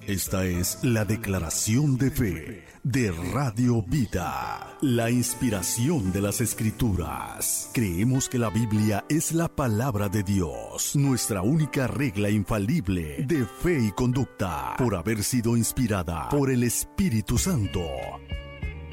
Esta es la declaración de fe de Radio Vida, la inspiración de las Escrituras. Creemos que la Biblia es la palabra de Dios, nuestra única regla infalible de fe y conducta, por haber sido inspirada por el Espíritu Santo.